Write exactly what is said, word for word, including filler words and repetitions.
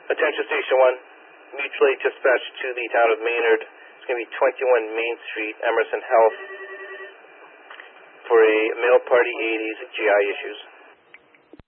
Attention Station one, mutual aid dispatch to the town of Maynard. It's going to be twenty-one Main Street, Emerson Health, for a male party eighties G I issues.